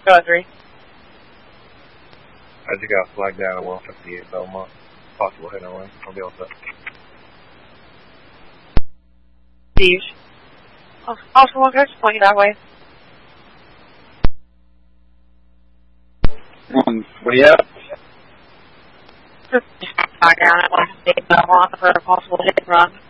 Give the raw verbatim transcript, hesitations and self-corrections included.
Go three. I just got flagged down at one fifty-eight Belmont. Possible hit away. I'll be all set. Steve. Oscar one, can I just point you that way? Um, what do you have? Just back down at one fifty-eight Belmont for a possible hit and run.